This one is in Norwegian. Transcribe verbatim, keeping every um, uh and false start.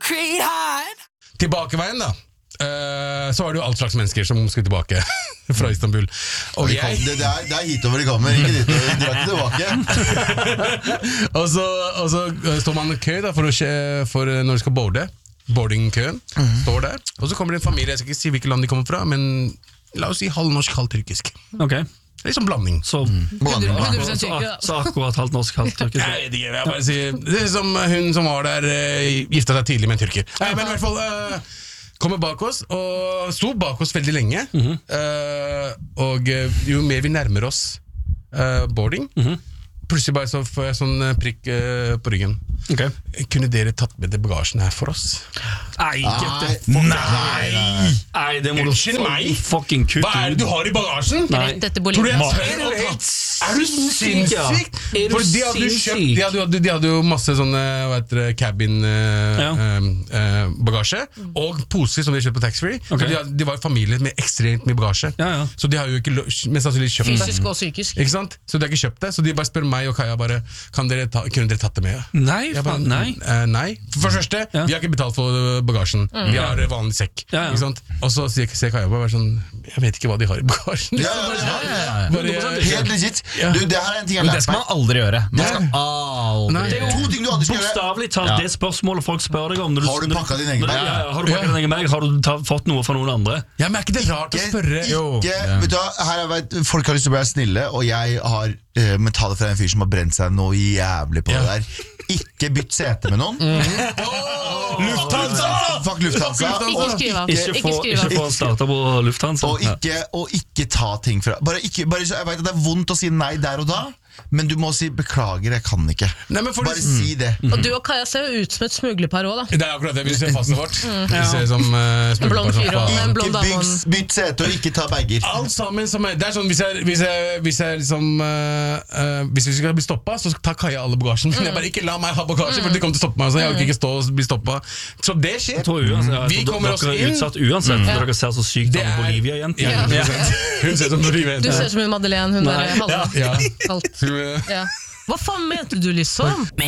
Tilbakeveien da Uh, så var det jo alt slags mennesker som skulle tilbake fra Istanbul. Og jeg, det, det, er, det er hitover de kommer, ikke dit, de drar ikke tilbake. og, så, og så står man i kø da, for, å, for når du skal boarde. Boardingkøen mm. står der. Og så kommer det en familie, jeg skal ikke si hvilket land de kommer fra, men la oss si halvnorsk, halvtyrkisk. Ok. Det er sånn blanding. Så, hundre prosent så, så akkurat halvt norsk, halvt tyrkisk. Jeg vet ikke, jeg bare sier det er som hun som var der, gifta seg tidlig med en tyrker. Nei, men i hvert fall uh, kommer bak oss, og sto bak oss veldig lenge. Mm-hmm. uh, Og jo mer vi nærmer oss uh, boarding, mm-hmm. plutselig bare så får jeg sånn prikk uh, på ryggen. Okay. Kunne dere tatt med det bagasjen her for oss? Nei, Nei, nei. Nei, det må Unnskyld meg. Fucking kutt. Hva er det du har i bagasjen? Nei. Dette Tror du jeg tør å helt? Er du sinnssykt? For de hadde jo kjøpt de hadde, de, de hadde jo masse sånne hva heter det, cabin uh, ja. uh, uh, bagasje og poser som de kjøpt på taxfree. Okay. De, de var jo familier med ekstremt mye bagasje. Ja, ja. Så de har jo ikke mest sannsynlig kjøpt fysisk og psykisk. Ikke sant? Så de har ikke kjøpt det. Så de bare spør meg og Kaja bare kan dere ta, kunne dere tatt det med? Nei, bare, nei. Uh, nei. For det første, ja. vi har ikke betalt for bagasjen. Mm. Vi har vanlig sekk. Ja, ja. Ikke sant? Og så sier Kaja bare sånn jeg vet ikke hva de har i bagasjen. Ja, ja, ja, ja. Bare, helt legit. Ja. Du, det her er en ting jeg Men det skal man aldri gjøre. Man skal aldri Det er to ting du aldri skal gjøre. Bokstavlig talt ja. det spørsmålet folk spør deg om når du, Har du pakket din egen bag? Ja, ja, har du pakket din egen bag? Har du ta, fått noe fra noen andre? Ja, men er ikke det rart ikke, å spørre? Ikke, ja. vet du, her er, vet, folk har lyst til å være snille, og jeg har uh, mentale fra en fyr som har brent seg noe jævlig på ja. det der. Ikke bytt sete med noen. Mm. Oh, Lufthansa! Fuck Lufthansa. Ikke skriv av. Ikke få, ikke få starta på Lufthansa. Og ikke, og ikke ta ting fra bare ikke, bare, Jeg vet at det er vondt å si nei der og da, men du må si beklager, jeg kan ikke. Nei, bare det, si det. Mm. Og du og Kaja ser jo ut som et smuglerpar også, da. Det er akkurat det, vi ser fastet vårt. Mm. Vi ser som uh, en blond fyr og en blond dame. Ikke bytt sete og ikke ta bager. Alt sammen som er, det er sånn, hvis jeg, hvis jeg, hvis jeg liksom uh, uh, hvis vi skal bli stoppet, så tar Kaja alle bagasjen. Men mm. jeg bare ikke la meg ha bagasjen, for de kommer til å stoppe meg, så jeg orker ikke stå og bli stoppet. Så det skjer. Jeg tror uansett, jeg vi tror kommer oss inn. Utsatt uansett, mm. dere ser så sykt av Bolivia-jenten. Ja, ja. Hun ser som Bolivia-jenten. Du ser som en Madeleine, hun der halv. Ja. Halvt. Ja. Hva faen mente du liksom?